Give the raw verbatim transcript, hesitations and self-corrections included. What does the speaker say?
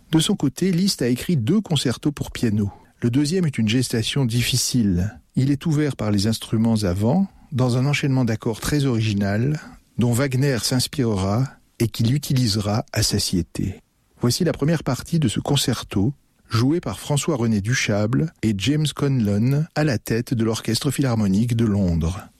De son côté, Liszt a écrit deux concertos pour piano. Le deuxième est une gestation difficile. Il est ouvert par les instruments à vent, dans un enchaînement d'accords très original, dont Wagner s'inspirera et qu'il utilisera à satiété. Voici la première partie de ce concerto, joué par François-René Duchâble et James Conlon à la tête de l'Orchestre philharmonique de Londres.